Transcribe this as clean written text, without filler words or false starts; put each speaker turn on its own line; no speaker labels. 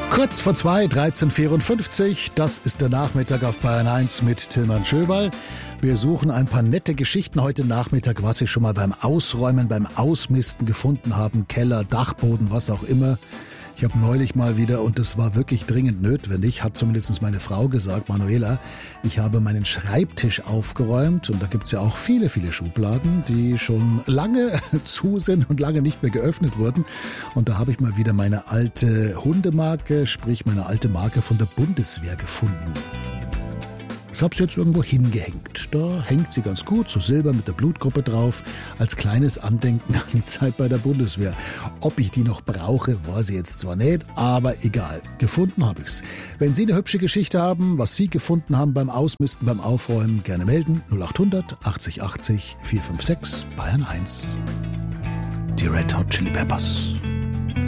Kurz vor 2, 13:54, das ist der Nachmittag auf Bayern 1 mit Tilman Schöberl. Wir suchen ein paar nette Geschichten heute Nachmittag, was Sie schon mal beim Ausräumen, beim Ausmisten gefunden haben. Keller, Dachboden, was auch immer. Ich habe neulich mal wieder, und das war wirklich dringend notwendig, hat zumindest meine Frau gesagt, Manuela, ich habe meinen Schreibtisch aufgeräumt und da gibt's ja auch viele, viele Schubladen, die schon lange zu sind und lange nicht mehr geöffnet wurden. Und da habe ich mal wieder meine alte Hundemarke, sprich meine alte Marke von der Bundeswehr gefunden. Ich habe sie jetzt irgendwo hingehängt. Da hängt sie ganz gut, so silber mit der Blutgruppe drauf, als kleines Andenken an die Zeit bei der Bundeswehr. Ob ich die noch brauche, weiß ich jetzt zwar nicht, aber egal. Gefunden habe ich's. Wenn Sie eine hübsche Geschichte haben, was Sie gefunden haben beim Ausmisten, beim Aufräumen, gerne melden. 0800 80 80 456 Bayern 1. Die Red Hot Chili Peppers.